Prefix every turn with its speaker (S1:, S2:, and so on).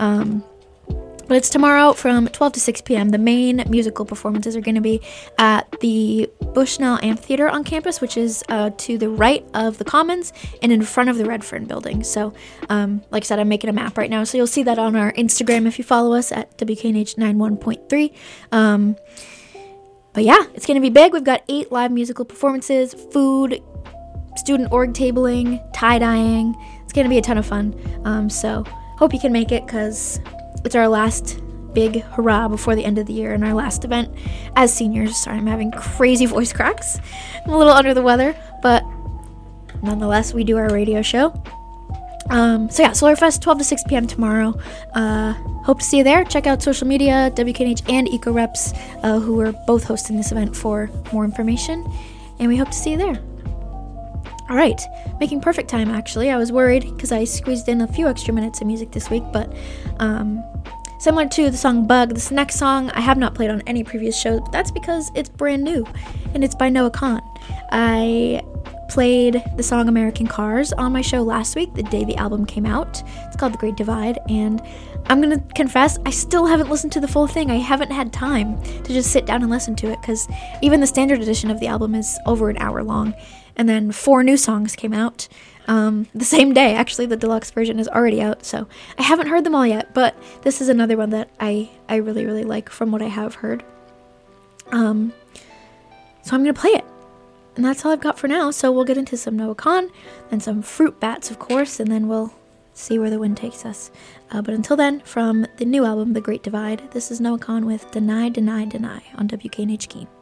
S1: But it's tomorrow from 12 to 6 p.m. The main musical performances are going to be at the Bushnell Amphitheater on campus, which is to the right of the Commons and in front of the Redfern building. So, like I said, I'm making a map right now. So you'll see that on our Instagram if you follow us at WKNH91.3. But yeah, it's going to be big. We've got 8 live musical performances, food, student org tabling, tie-dyeing. It's going to be a ton of fun. So hope you can make it, because it's our last big hurrah before the end of the year and our last event as seniors. Sorry, I'm having crazy voice cracks. I'm a little under the weather, but nonetheless, we do our radio show. So yeah, SolarFest, 12 to 6 p.m. tomorrow. Hope to see you there. Check out social media, WKNH and EcoReps, who are both hosting this event, for more information. And we hope to see you there. All right, making perfect time, actually. I was worried because I squeezed in a few extra minutes of music this week, but similar to the song Bug, this next song I have not played on any previous shows, but that's because it's brand new, and it's by Noah Kahan. I played the song American Cars on my show last week, the day the album came out. It's called The Great Divide, and I'm going to confess, I still haven't listened to the full thing. I haven't had time to just sit down and listen to it, because even the standard edition of the album is over an hour long. And then 4 new songs came out the same day. Actually, the deluxe version is already out, so I haven't heard them all yet, but this is another one that I really, really like from what I have heard. So I'm going to play it. And that's all I've got for now, so we'll get into some Noah Kahan, and some Fruit Bats, of course, and then we'll see where the wind takes us. But until then, from the new album, The Great Divide, this is Noah Kahan with Deny, Deny, Deny on WKNH Keene.